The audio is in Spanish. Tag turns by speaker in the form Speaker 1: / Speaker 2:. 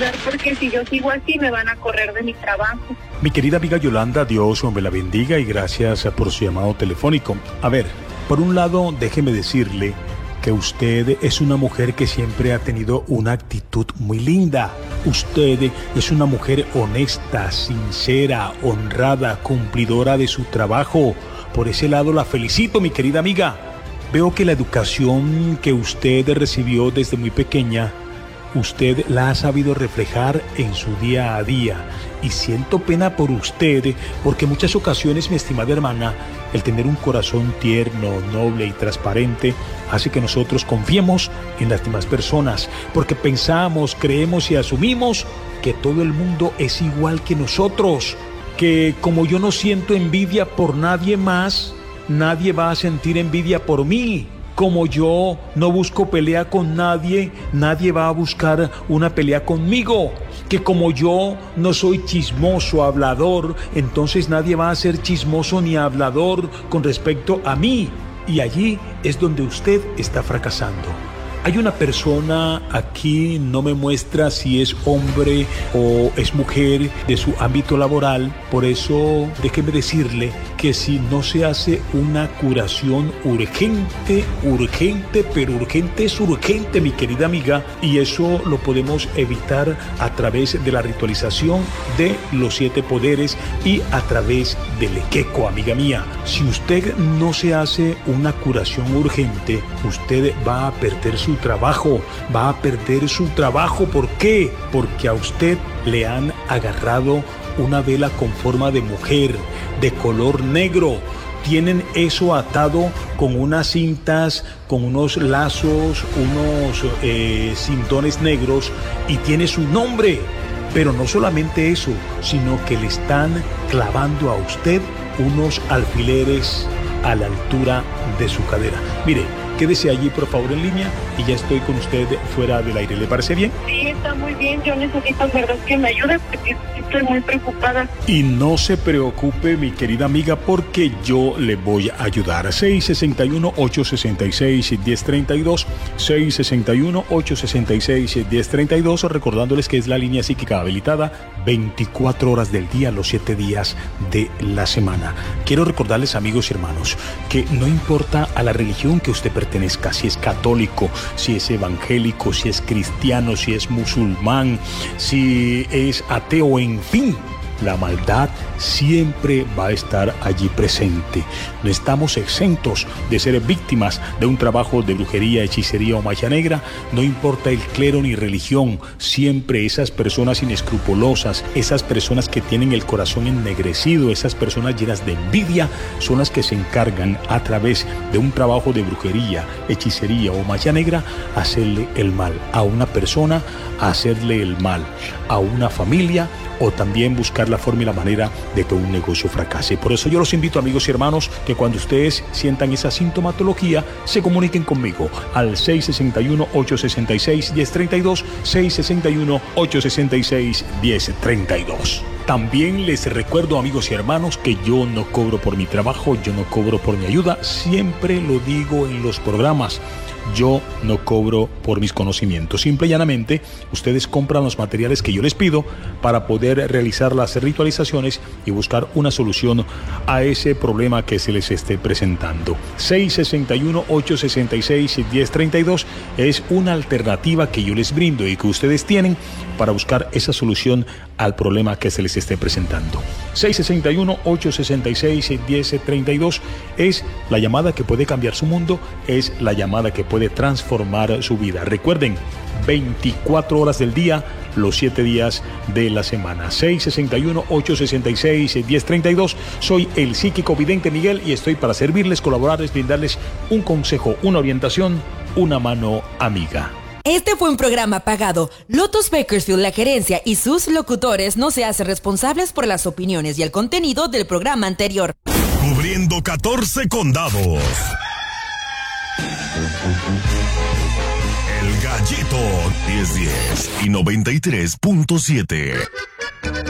Speaker 1: ayudar porque si yo sigo así me van a correr de mi trabajo.
Speaker 2: Mi querida amiga Yolanda, Dios me la bendiga y gracias por su llamado telefónico. A ver, por un lado, déjeme decirle que usted es una mujer que siempre ha tenido una actitud muy linda. Usted es una mujer honesta, sincera, honrada, cumplidora de su trabajo. Por ese lado la felicito, mi querida amiga. Veo que la educación que usted recibió desde muy pequeña, usted la ha sabido reflejar en su día a día. Y siento pena por usted, porque en muchas ocasiones, mi estimada hermana, el tener un corazón tierno, noble y transparente hace que nosotros confiemos en las demás personas, porque pensamos, creemos y asumimos que todo el mundo es igual que nosotros, que como yo no siento envidia por nadie más, nadie va a sentir envidia por mí. Como yo no busco pelea con nadie, nadie va a buscar una pelea conmigo. Que como yo no soy chismoso, hablador, entonces nadie va a ser chismoso ni hablador con respecto a mí. Y allí es donde usted está fracasando. Hay una persona aquí, no me muestra si es hombre o es mujer de su ámbito laboral, por eso déjeme decirle que si no se hace una curación urgente, pero urgente es urgente, mi querida amiga, y eso lo podemos evitar a través de la ritualización de los 7 poderes y a través del equeco, amiga mía. Si usted no se hace una curación urgente, usted va a perder su trabajo, va a perder su trabajo. ¿Por qué? Porque a usted le han agarrado una vela con forma de mujer, de color negro. Tienen eso atado con unas cintas, con unos lazos, unos cintones negros y tiene su nombre. Pero no solamente eso, sino que le están clavando a usted unos alfileres a la altura de su cadera. Mire, quédese allí por favor en línea y ya estoy con usted fuera del aire. ¿Le parece bien?
Speaker 1: Sí, está muy bien. Yo necesito en verdad que me ayude porque estoy muy preocupada.
Speaker 2: Y no se preocupe, mi querida amiga, porque yo le voy a ayudar. 661-866-1032, 661-866-1032, recordándoles que es la línea psíquica habilitada 24 horas del día, los 7 días de la semana. Quiero recordarles, amigos y hermanos, que no importa a la religión que usted pertenezca, si es católico, si es evangélico, si es cristiano, si es musulmán, si es ateo, en fin, la maldad siempre va a estar allí presente. No estamos exentos de ser víctimas de un trabajo de brujería, hechicería o magia negra. No importa el clero ni religión, siempre esas personas inescrupulosas, esas personas que tienen el corazón ennegrecido, esas personas llenas de envidia, son las que se encargan a través de un trabajo de brujería, hechicería o magia negra, hacerle el mal a una persona, hacerle el mal a una familia, o también buscar la forma y la manera de que un negocio fracase. Por eso yo los invito, amigos y hermanos, que cuando ustedes sientan esa sintomatología, se comuniquen conmigo al 661-866-1032, 661-866-1032. También les recuerdo, amigos y hermanos, que yo no cobro por mi trabajo, yo no cobro por mi ayuda. Siempre lo digo en los programas. Yo no cobro por mis conocimientos. Simple y llanamente, ustedes compran los materiales que yo les pido para poder realizar las ritualizaciones y buscar una solución a ese problema que se les esté presentando. 661-866-1032 es una alternativa que yo les brindo y que ustedes tienen para buscar esa solución al problema que se les esté presentando. 661-866-1032 es la llamada que puede cambiar su mundo, es la llamada que puede transformar su vida. Recuerden, 24 horas del día, los 7 días de la semana. 661-866-1032. Soy el psíquico vidente Miguel y estoy para servirles, colaborarles, brindarles un consejo, una orientación, una mano amiga.
Speaker 3: Este fue un programa pagado. Lotus Bakersfield, la gerencia y sus locutores no se hacen responsables por las opiniones y el contenido del programa anterior.
Speaker 4: Cubriendo 14 condados. El Gallito 1010 y 93.7.